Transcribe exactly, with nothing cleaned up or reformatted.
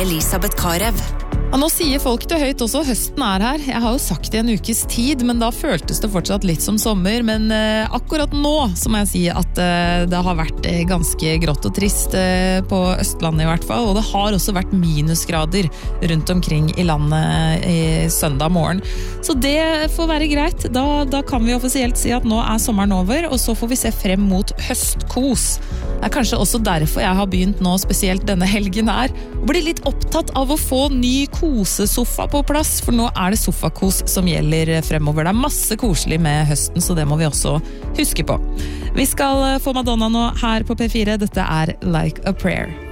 Elisabeth Karev. Ja, nå sier folk det høyt også, høsten er her. Jeg har jo sagt det i en ukes tid, men da føltes det fortsatt litt som sommer. Men eh, akkurat nå så må jeg si at eh, det har vært eh, ganske grått og trist eh, på Østlandet i hvert fall. Og det har også vært minusgrader rundt omkring i landet i søndag morgen. Så det får være greit. Da, da kan vi offisielt si at nå er sommeren over, og så får vi se frem mot høstkos. Det er kanskje også derfor jeg har begynt nå, spesielt denne helgen her, å bli litt opptatt av å få ny kosesofa på plass, for nå er det sofakos som gjelder fremover. Det er masse koselig med høsten, så det må vi også huske på. Vi skal få Madonna nå her på P fire. Dette er Like a Prayer.